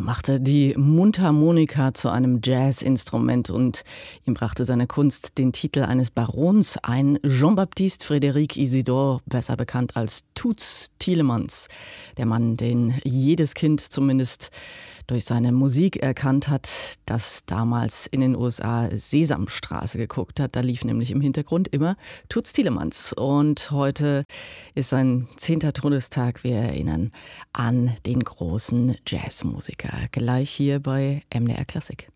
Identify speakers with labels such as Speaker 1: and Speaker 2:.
Speaker 1: Er machte die Mundharmonika zu einem Jazzinstrument und ihm brachte seine Kunst den Titel eines Barons ein. Jean-Baptiste Frédéric Isidore, besser bekannt als Toots Thielemans. Der Mann, den jedes Kind zumindest durch seine Musik erkannt hat, das damals in den USA Sesamstraße geguckt hat. Da lief nämlich im Hintergrund immer Toots Thielemans. Und heute ist sein 10. Todestag. Wir erinnern an den großen Jazzmusiker. Gleich hier bei MDR Klassik.